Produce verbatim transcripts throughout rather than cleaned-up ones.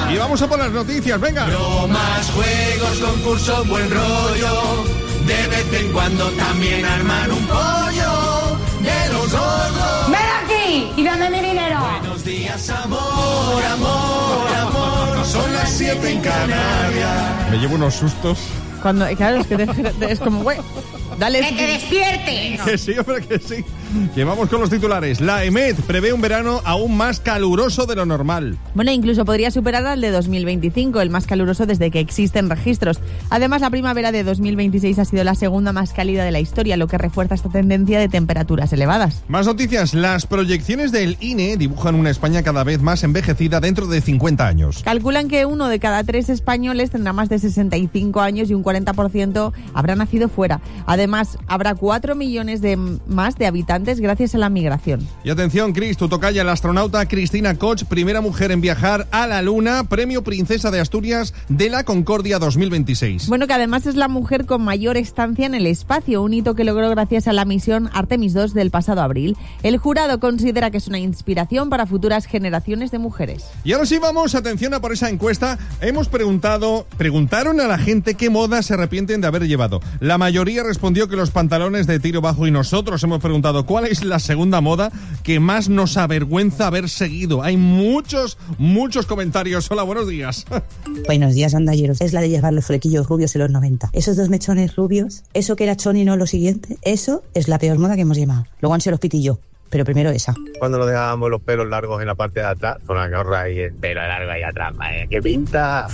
Y vamos a por las noticias, venga. Bromas, juegos, concursos, buen rollo. De vez en cuando también armar un pollo de los gordos. ¡Ven aquí y dame mi dinero! Buenos días, amor, amor, amor. Son las siete en Canarias. Me llevo unos sustos. Cuando, claro, es que te, es como, güey, dale. ¡Que te despiertes! Que sí, hombre, que sí. Que vamos con los titulares. La EMET prevé un verano aún más caluroso de lo normal. Bueno, incluso podría superar al de dos mil veinticinco, el más caluroso desde que existen registros. Además, la primavera de dos mil veintiséis ha sido la segunda más cálida de la historia, lo que refuerza esta tendencia de temperaturas elevadas. Más noticias. Las proyecciones del I N E dibujan una España cada vez más envejecida dentro de cincuenta años. Calculan que uno de cada tres españoles tendrá más de sesenta y cinco años y un cuarenta por ciento habrá nacido fuera. Además, habrá cuatro millones de más de habitantes gracias a la migración. Y atención, Cris, tu tocaya, la astronauta Cristina Koch, primera mujer en viajar a la Luna, premio Princesa de Asturias de la Concordia dos mil veintiséis. Bueno, que además es la mujer con mayor estancia en el espacio, un hito que logró gracias a la misión Artemis dos del pasado abril. El jurado considera que es una inspiración para futuras generaciones de mujeres. Y ahora sí vamos, atención a por esa encuesta. Hemos preguntado, preguntaron a la gente qué modas se arrepienten de haber llevado. La mayoría respondió que los pantalones de tiro bajo, y nosotros hemos preguntado ¿cuál es la segunda moda que más nos avergüenza haber seguido? Hay muchos, muchos comentarios. Hola, buenos días. Buenos días, andalleros. Es la de llevar los flequillos rubios en los noventa. Esos dos mechones rubios, eso que era choni, no lo siguiente, eso es la peor moda que hemos llevado. Luego han sido los pitillos. Pero primero esa. Cuando nos dejábamos los pelos largos en la parte de atrás, con la gorra y el pelo largo ahí atrás, ¿eh? ¡Qué pinta!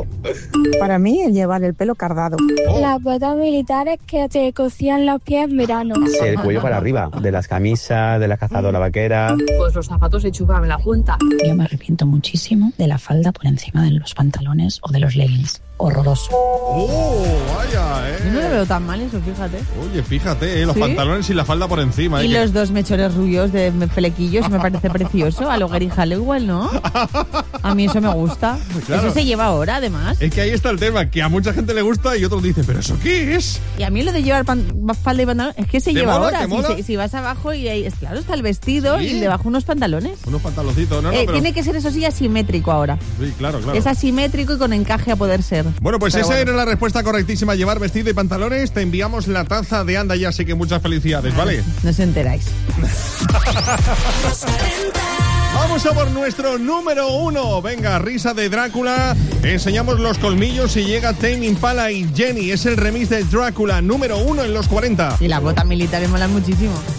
Para mí, el llevar el pelo cardado. Oh. Las botas militares que te cosían los pies en verano. El cuello para arriba, de las camisas, de la cazadora vaquera. Pues los zapatos se chupan en la punta. Yo me arrepiento muchísimo de la falda por encima de los pantalones o de los leggings. Horroroso. ¡Oh, vaya, eh! Yo no lo veo tan mal eso, fíjate. Oye, fíjate, eh, los ¿sí? pantalones y la falda por encima. Y eh, los que... dos mechones rubios de flequillos me parece precioso. A lo Gary Halliwell, ¿no? A mí eso me gusta. Claro. Eso se lleva ahora, además. Es que ahí está el tema, que a mucha gente le gusta y otros dicen, ¿pero eso qué es? Y a mí lo de llevar pan- falda y pantalón, es que se lleva mola, ahora. Si, si, si vas abajo y ahí, es claro, está el vestido, ¿sí? Y debajo unos pantalones. Unos pantaloncitos, ¿no? no eh, pero... Tiene que ser, eso sí, asimétrico ahora. Sí, claro, claro. Es asimétrico y con encaje a poder ser. Bueno, pues pero esa bueno. era la respuesta correctísima, llevar vestido y pantalones. Te enviamos la taza de Anda Ya, así que muchas felicidades, ¿vale? No os enteráis. Vamos a por nuestro número uno. Venga, risa de Drácula. Enseñamos los colmillos y llega Tame Impala y Jenny. Es el remix de Drácula número uno en los cuarenta. Y las botas militares molan muchísimo.